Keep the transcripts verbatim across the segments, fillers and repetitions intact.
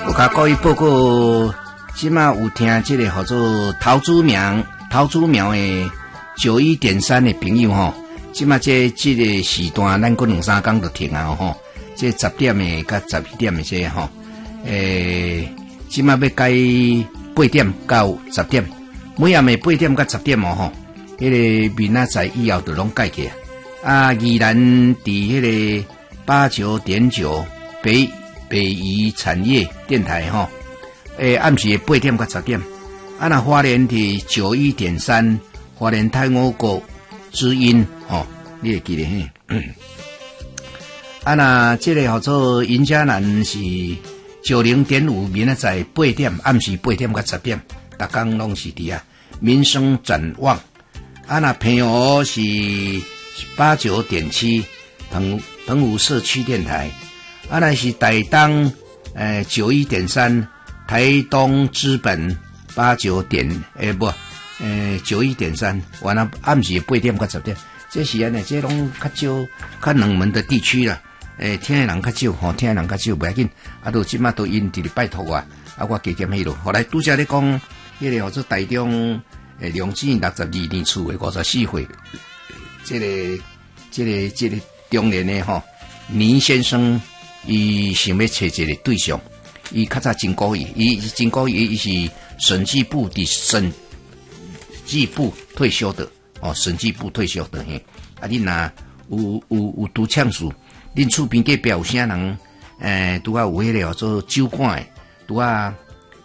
我甲各位报告，即马有听即个叫做桃竹苗桃竹苗的九一点三的朋友吼，即马这即个时段，咱过两三天就停啊吼。这十点的甲十一点的这吼，诶，即马要改八点到十点，每暗的八点到十点哦吼，迄、那个明仔载以后就拢改起啊。啊，宜兰伫迄个八九点九北北宜产业电台吼，诶，暗时八点到十点。啊，那花莲伫九一点三花莲太我国之音吼，你会记得嘿？啊，那这个叫做云嘉南是九零点五，明仔载八点，暗时八点到十点，逐工拢是伫啊。民生展望，啊，那平湖是八九点七，澎澎湖社区电台，啊，那是台东呃九一点三，台东资本八九点诶、欸、不，呃九一点三，完了暗时八点到十点，这是安尼，这拢较少较冷门的地区啦。诶，听的人较少，吼，听的人较少，不要紧。啊，都即马都因伫咧拜托我，啊，我加减迄落。后来拄则咧讲，迄个叫做台中诶，良知六十二年厝诶五十四岁，这个、这个、这个中年诶吼，倪先生，伊想要找一个对象，伊较早真古意，伊真古意，伊是审计部的审计部退休的，哦，审计部退休的嘿。啊，你若有有有拄呛数。恁厝边隔壁有啥人？诶，拄啊有迄个叫做酒馆诶，拄啊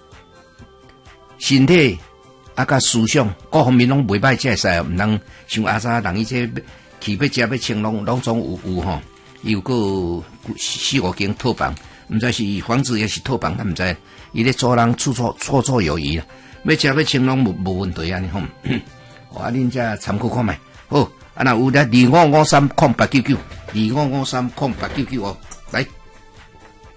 身体啊甲思想各方面拢袂歹，才会使毋通像阿早人伊这去要食要穿拢拢总有有吼，伊有个四五间套房，毋知是房子也是套房，咱毋知。伊咧做人处处绰绰有余啦，要食要穿拢无无问题安尼吼。啊，恁遮参考看觅，好。啊，那有咧二五五三空八九九，二五五三空八九九哦。